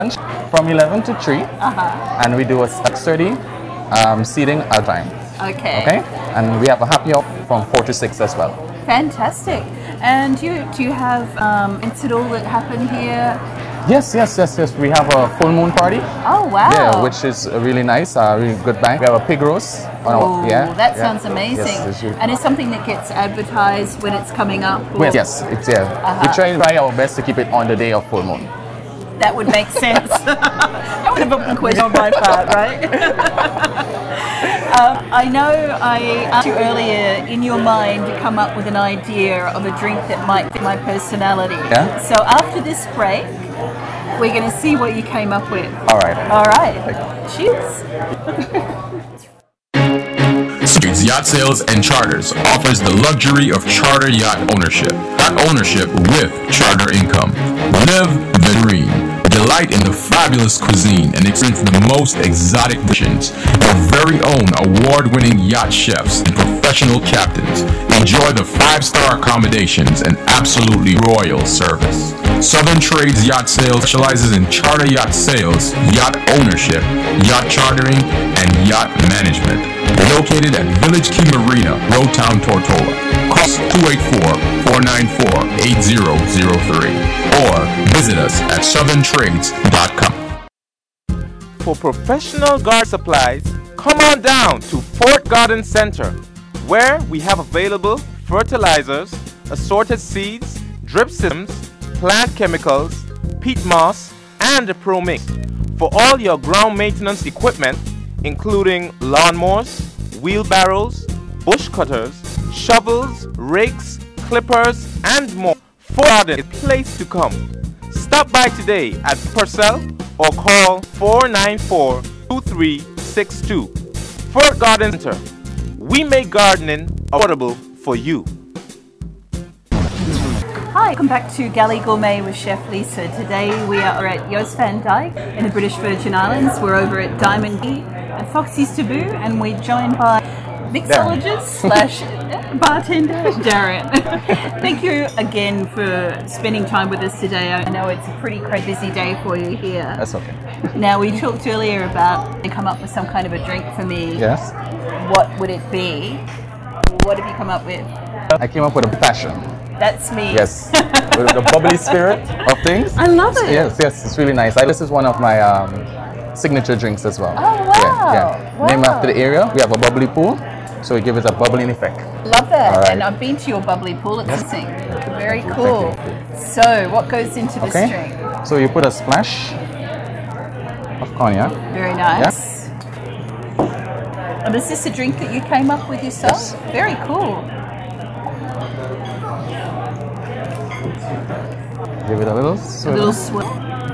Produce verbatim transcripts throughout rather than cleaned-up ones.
lunch from eleven to three, Uh-huh. and we do a six thirty um, seating at a time. Okay. Okay, and we have a happy hour from four to six as well. Fantastic. And do you, do you have um, incident that happened here? Yes, yes, yes, yes. We have a full moon party. Oh, wow. Yeah, which is really nice, a really good bang. We have a pig roast. Oh, yeah, that yeah. sounds amazing. Yes, it's really- and it's something that gets advertised when it's coming up? or- Well, yes, it's yeah. Uh-huh. We try try our best to keep it on the day of full moon. That would make sense. That would have been a question on my part, right? um, I know I asked you earlier in your mind to come up with an idea of a drink that might fit my personality. Yeah. So after this break, we're going to see what you came up with. All right. All right. Cheers. Trades Yacht Sales and Charters offers the luxury of charter yacht ownership. Yacht ownership with charter income. Live the dream. Delight in the fabulous cuisine and experience the most exotic dishes. Our very own award-winning yacht chefs and professional captains. Enjoy the five-star accommodations and absolutely royal service. Southern Trades Yacht Sales specializes in charter yacht sales, yacht ownership, yacht chartering, and yacht management. Located at Village Key Marina, Road Town, Tortola. Call two eight four, four nine four, eight zero zero three or visit us at southern trades dot com. For professional garden supplies, come on down to Fort Garden Center, where we have available fertilizers, assorted seeds, drip systems, plant chemicals, peat moss, and a Pro Mix for all your ground maintenance equipment, including lawnmowers, wheelbarrows, bush cutters, shovels, rakes, clippers, and more. Fort Garden is the place to come. Stop by today at Purcell or call four nine four, two three six two. Fort Garden Center. We make gardening affordable for you. Hi, welcome back to Galley Gourmet with Chef Lisa. Today we are at Joost van Dyke in the British Virgin Islands. We're over at Diamond Key at Foxy's Taboo, and we're joined by mixologist slash bartender Darren. Thank you again for spending time with us today. I know it's a pretty crazy busy day for you here. That's okay. Now, we talked earlier about to come up with some kind of a drink for me. Yes. What would it be? What have you come up with? I came up with a passion. That's me. Yes. With the bubbly spirit of things. I love it. Yes, yes, it's really nice. I, this is one of my um, signature drinks as well. Oh, wow. Yeah, yeah. Wow. Named after the area. We have a bubbly pool, so we give it a bubbling effect. Love that. All right. And I've been to your bubbly pool. It's Yes. amazing. Very Thank you, cool. thank you. So, what goes into this Okay. drink? So you put a splash of cognac. Very nice. And is this a drink that you came up with yourself? Yes. Very cool. Give it a little A swivel. little swirl.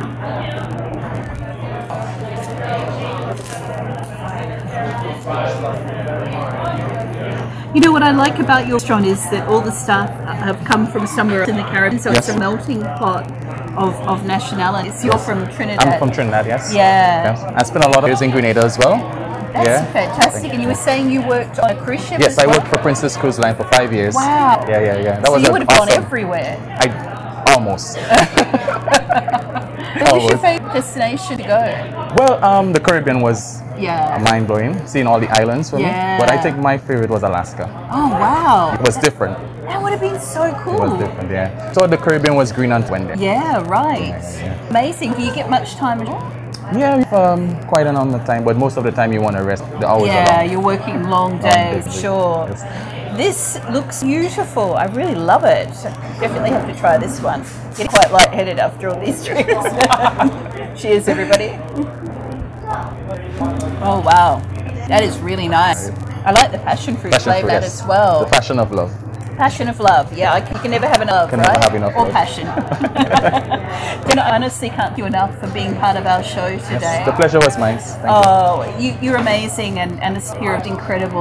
You know what I like about your restaurant is that all the staff have come from somewhere else in the Caribbean, so Yes. it's a melting pot of, of nationalities. You're from Trinidad. I'm from Trinidad, yes. Yeah. Yes. I spent a lot of years in Grenada as well. That's yeah. fantastic. And you were saying you worked on a cruise ship Yes, as I well? worked for Princess Cruise Line for five years. Wow. Yeah, yeah, yeah. That So was you a- would have gone awesome. everywhere. I almost. What's your Almost. favorite destination to go? Well, um, the Caribbean was Yeah. mind blowing, seeing all the islands for me. But I Yeah. think my favorite was Alaska. Oh, wow. It was different. That would have been so It cool. was different, yeah. So the Caribbean was green and windy. Yeah, right. Yeah, yeah. Amazing. Do you get much time at all? Yeah, we've, um, quite an amount of time, but most of the time you want to rest. The hours are Yeah, long. you're working long days, days, sure. yes. This looks beautiful. I really love it. Definitely have to try this one. Get quite lightheaded after all these drinks. Cheers, everybody. Oh, wow. That is really nice. I like the passion fruit Passion flavour fruit, yes. as well. The passion of love. Passion of love. Yeah, I can, you can never have enough, Can right? never have enough or love. passion. Then I honestly can't thank you enough for being part of our show today. The pleasure was mine. Thank you. Oh, you, you're amazing, and, and it's here incredible.